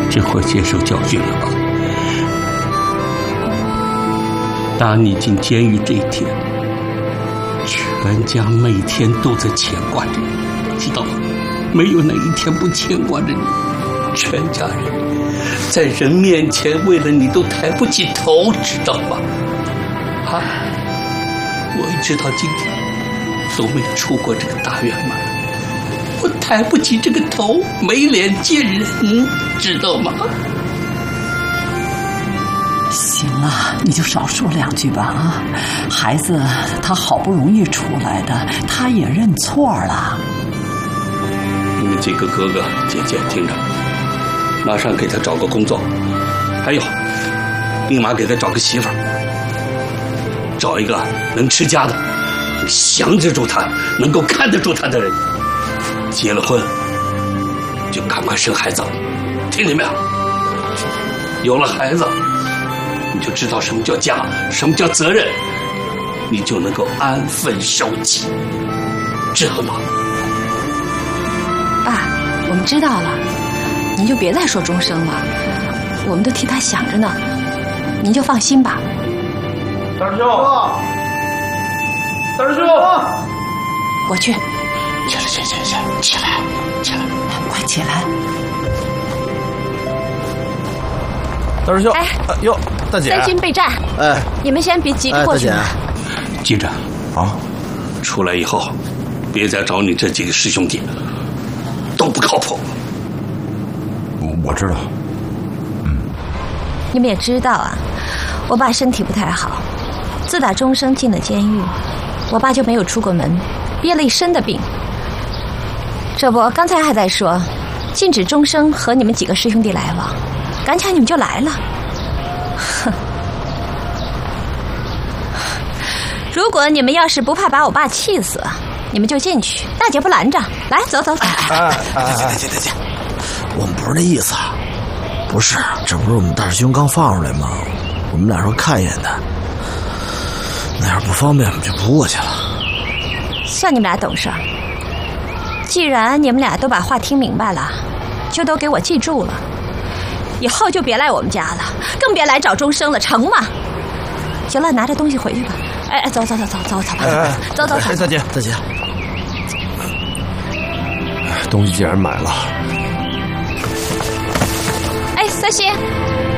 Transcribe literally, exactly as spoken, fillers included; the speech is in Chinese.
这回接受教训了吧？当你进监狱这一天，全家每天都在牵挂着你，知道吗？没有哪一天不牵挂着你。全家人在人面前为了你都抬不起头，知道吗？啊，我一直到今天都没有出过这个大院门，我抬不起这个头，没脸见人，知道吗？ 行了，你就少说两句吧啊！孩子他好不容易出来的，他也认错了。 你们几个哥哥姐姐听着，马上给他找个工作，还有立马给他找个媳妇儿，找一个能持家的，能降得住他，能够看得住他的人。结了婚就赶快生孩子，听见没有？有了孩子你就知道什么叫家，什么叫责任，你就能够安分守己，知道吗？ 爸，我们知道了，您就别再说钟声了，我们都替他想着呢，您就放心吧。 大师兄，大师兄， 我去。 起来，起来，起来，起来，起来， 快起来！ 大师兄， 哎， 哟，大姐， 三军备战， 哎， 你们先别急着过去嘛。 记着啊，出来以后别再找你这几个师兄弟，都不靠谱。 我知道。嗯， 你们也知道啊，我爸身体不太好，自打钟声进了监狱，我爸就没有出过门，憋了一身的病。这不，刚才还在说禁止钟声和你们几个师兄弟来往，赶巧你们就来了。哼！如果你们要是不怕把我爸气死，你们就进去，大姐不拦着。来，走走走。 哎哎哎，大姐大姐，我们不是那意思啊，不是，这不是我们大师兄刚放出来吗？我们俩说看一眼他，那要是不方便，我们就不过去了。 像你们俩懂事，既然你们俩都把话听明白了，就都给我记住了。以后就别来我们家了，更别来找钟声了，成吗？行了，拿着东西回去吧。哎哎，走走走走走走吧， 哎走走走。 大姐大姐，东西既然买了， 哎，三星。